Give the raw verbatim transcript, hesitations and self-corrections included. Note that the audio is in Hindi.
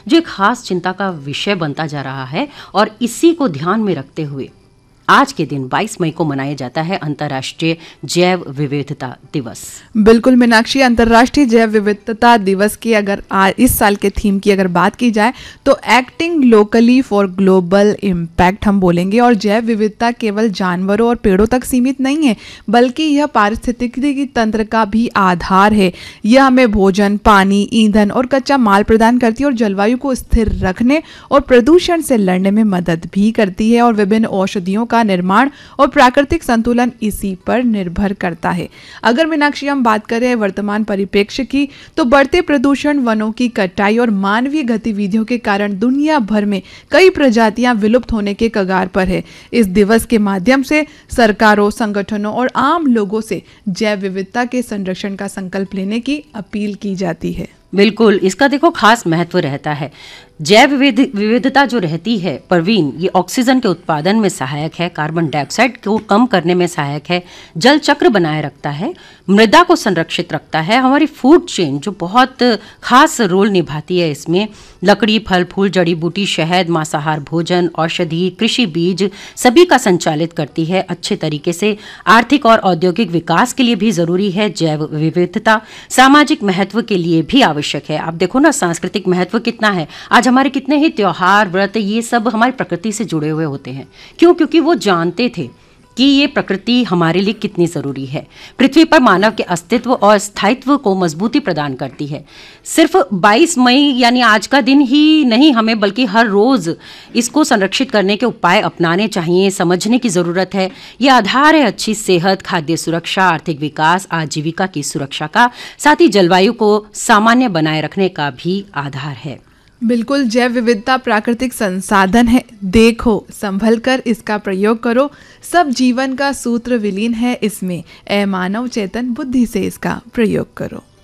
जो एक खास चिंता का विषय बनता जा रहा है। और इसी को ध्यान में रखते हुए आज के दिन बाईस मई को मनाया जाता है अंतर्राष्ट्रीय जैव विविधता दिवस। बिल्कुल मीनाक्षी, अंतर्राष्ट्रीय जैव विविधता दिवस की अगर आ, इस साल के थीम की अगर बात की जाए तो acting locally for global impact हम बोलेंगे। और जैव विविधता केवल जानवरों और पेड़ों तक सीमित नहीं है, बल्कि यह पारिस्थितिकी तंत्र का भी आधार है। यह हमें भोजन, पानी, ईंधन और कच्चा माल प्रदान करती है और जलवायु को स्थिर रखने और प्रदूषण से लड़ने में मदद भी करती है। और विभिन्न औषधियों का निर्माण और प्राकृतिक संतुलन इसी पर निर्भर करता है। अगर मीनाक्षी हम बात करें वर्तमान परिप्रेक्ष्य की, तो बढ़ते प्रदूषण, वनों की कटाई और मानवीय गतिविधियों के कारण दुनिया भर में कई प्रजातियां विलुप्त होने के कगार पर है। इस दिवस के माध्यम से सरकारों, संगठनों और आम लोगों से जैव विविधता के संरक्षण का संकल्प लेने की अपील की जाती है। बिल्कुल, इसका देखो खास महत्व रहता है। जैव विविधता जो रहती है परवीन, ये ऑक्सीजन के उत्पादन में सहायक है, कार्बन डाइऑक्साइड को कम करने में सहायक है, जल चक्र बनाए रखता है, मृदा को संरक्षित रखता है, हमारी फूड चेन जो बहुत खास रोल निभाती है इसमें, लकड़ी, फल फूल, जड़ी बूटी, शहद, मांसाहार भोजन, औषधि, कृषि बीज सभी का संचालित करती है अच्छे तरीके से। आर्थिक और औद्योगिक विकास के लिए भी जरूरी है जैव विविधता, सामाजिक महत्व के लिए भी आवश्यक है। आप देखो ना सांस्कृतिक महत्व कितना है। आज हमारे कितने ही त्योहार, व्रत, ये सब हमारी प्रकृति से जुड़े हुए होते हैं। क्यों? क्योंकि वो जानते थे कि ये प्रकृति हमारे लिए कितनी ज़रूरी है। पृथ्वी पर मानव के अस्तित्व और स्थायित्व को मजबूती प्रदान करती है। सिर्फ बाईस मई यानी आज का दिन ही नहीं हमें, बल्कि हर रोज़ इसको संरक्षित करने के उपाय अपनाने चाहिए, समझने की ज़रूरत है। ये आधार है अच्छी सेहत, खाद्य सुरक्षा, आर्थिक विकास, आजीविका की सुरक्षा का, साथ ही जलवायु को सामान्य बनाए रखने का भी आधार है। बिल्कुल, जैव विविधता प्राकृतिक संसाधन है, देखो संभल कर इसका प्रयोग करो। सब जीवन का सूत्र विलीन है इसमें, ए मानव चेतन बुद्धि से इसका प्रयोग करो।